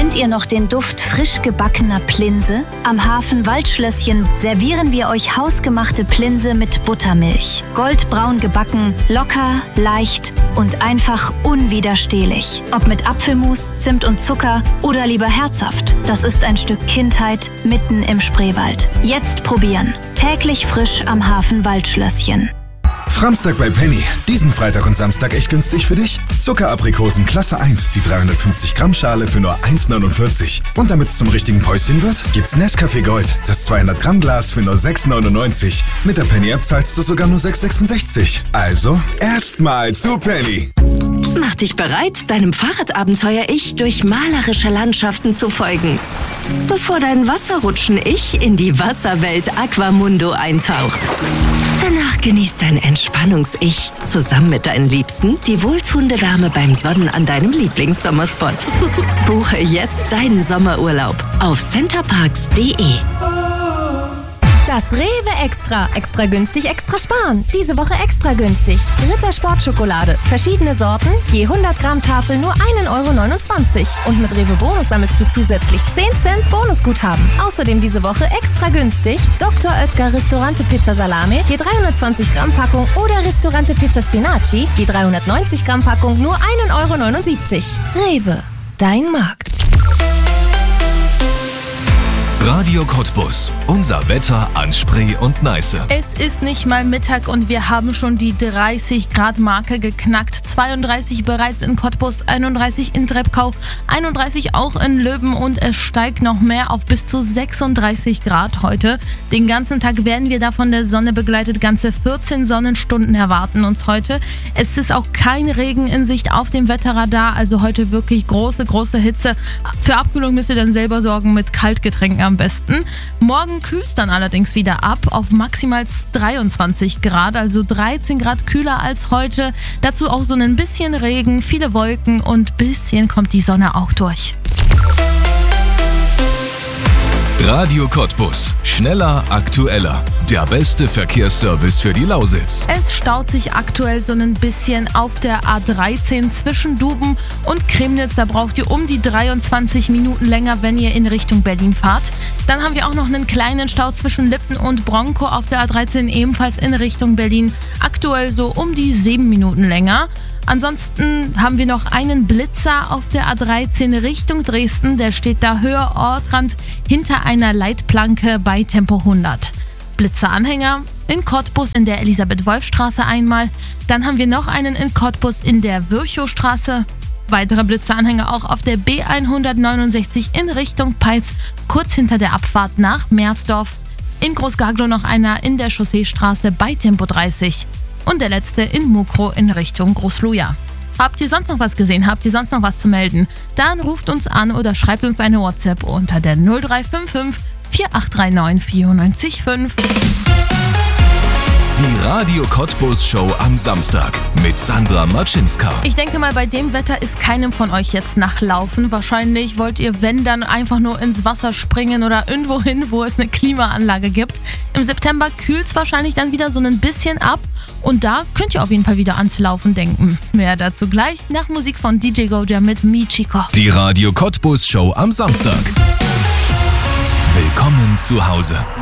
Kennt ihr noch den Duft frisch gebackener Plinse? Am Hafen Waldschlösschen servieren wir euch hausgemachte Plinse mit Buttermilch. Goldbraun gebacken, locker, leicht und einfach unwiderstehlich. Ob mit Apfelmus, Zimt und Zucker oder lieber herzhaft. Das ist ein Stück Kindheit mitten im Spreewald. Jetzt probieren. Täglich frisch am Hafen Waldschlösschen. Framstag bei Penny. Diesen Freitag und Samstag echt günstig für dich. Zuckeraprikosen Klasse 1, die 350 Gramm Schale für nur 1,49. Und damit es zum richtigen Päuschen wird, gibt's Nescafé Gold, das 200 Gramm Glas für nur 6,99. Mit der Penny App zahlst du sogar nur 6,66. Also erstmal zu Penny. Mach dich bereit, deinem Fahrradabenteuer-Ich durch malerische Landschaften zu folgen. Bevor dein Wasserrutschen-Ich in die Wasserwelt Aquamundo eintaucht. Danach genießt dein Entspannungs-Ich zusammen mit deinen Liebsten die wohltuende Wärme beim Sonnen an deinem Lieblingssommerspot. Buche jetzt deinen Sommerurlaub auf centerparks.de. Das Rewe Extra. Extra günstig, extra sparen. Diese Woche extra günstig. Ritter Sportschokolade. Verschiedene Sorten. Je 100 Gramm Tafel nur 1,29 €. Und mit Rewe Bonus sammelst du zusätzlich 10 Cent Bonusguthaben. Außerdem diese Woche extra günstig. Dr. Oetker Ristorante Pizza Salame. Je 320 Gramm Packung. Oder Ristorante Pizza Spinaci. Je 390 Gramm Packung nur 1,79 €. Rewe. Dein Markt. Radio Cottbus. Unser Wetter an Spree und Neiße. Es ist nicht mal Mittag und wir haben schon die 30-Grad-Marke geknackt. 32 bereits in Cottbus, 31 in Treppkau, 31 auch in Löben und es steigt noch mehr auf bis zu 36 Grad heute. Den ganzen Tag werden wir da von der Sonne begleitet. Ganze 14 Sonnenstunden erwarten uns heute. Es ist auch kein Regen in Sicht auf dem Wetterradar, also heute wirklich große Hitze. Für Abkühlung müsst ihr dann selber sorgen mit Kaltgetränken am besten. Morgen kühlt es dann allerdings wieder ab auf maximal 23 Grad, also 13 Grad kühler als heute. Dazu auch so ein bisschen Regen, viele Wolken und bisschen kommt die Sonne auch durch. Radio Cottbus. Schneller, aktueller. Der beste Verkehrsservice für die Lausitz. Es staut sich aktuell so ein bisschen auf der A13 zwischen Duben und Kremnitz. Da braucht ihr um die 23 Minuten länger, wenn ihr in Richtung Berlin fahrt. Dann haben wir auch noch einen kleinen Stau zwischen Lippen und Bronkow auf der A13 ebenfalls in Richtung Berlin. Aktuell so um die 7 Minuten länger. Ansonsten haben wir noch einen Blitzer auf der A13 Richtung Dresden. Der steht da höher Ortrand hinter einer Leitplanke bei Tempo 100. Blitzeranhänger in Cottbus in der Elisabeth-Wolf-Straße einmal. Dann haben wir noch einen in Cottbus in der Virchow-Straße. Weitere Blitzeranhänger auch auf der B169 in Richtung Peitz, kurz hinter der Abfahrt nach Merzdorf. In Großgaglow noch einer in der Chausseestraße bei Tempo 30. Und der letzte in Mukro in Richtung Großluja. Habt ihr sonst noch was gesehen? Habt ihr sonst noch was zu melden? Dann ruft uns an oder schreibt uns eine WhatsApp unter der 0355 4839 94,5. Die Radio Cottbus Show am Samstag mit Sandra Matschinska. Ich denke mal, bei dem Wetter ist keinem von euch jetzt nachlaufen. Wahrscheinlich wollt ihr, wenn, dann einfach nur ins Wasser springen oder irgendwo hin, wo es eine Klimaanlage gibt. Im September kühlt es wahrscheinlich dann wieder so ein bisschen ab und da könnt ihr auf jeden Fall wieder ans Laufen denken. Mehr dazu gleich nach Musik von DJ Goja mit Michiko. Die Radio Cottbus Show am Samstag. Willkommen zu Hause.